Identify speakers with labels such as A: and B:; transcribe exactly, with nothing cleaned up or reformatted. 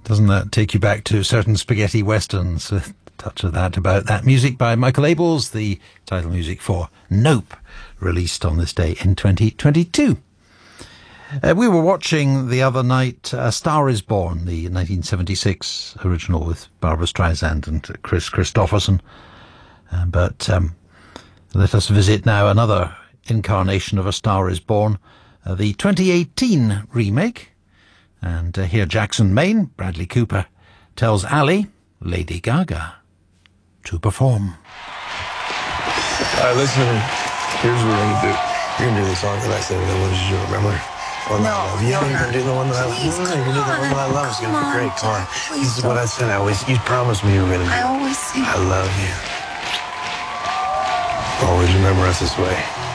A: Doesn't that take you back to certain spaghetti westerns? A touch of that about that. Music by Michael Abels, the title music for Nope, released on this day in twenty twenty-two. Uh, we were watching the other night A Star Is Born, the nineteen seventy-six original with Barbra Streisand and Chris Christopherson. Uh, but um, let us visit now another incarnation of A Star Is Born, uh, the twenty eighteen remake. And uh, here Jackson Maine, Bradley Cooper, tells Ali, Lady Gaga, to perform.
B: All right, listen to me. Here's what we're going to do. You're going to do the song that I said, what did you do, remember? One that I love. You know, you can do the one that I love.
C: Please,
B: No, no, you can do the one that I love. It's going to be great. Come on.
C: Please
B: This is what I said. I always, you promised me you were going to do.
C: I always say.
B: I love you. Always remember us this way.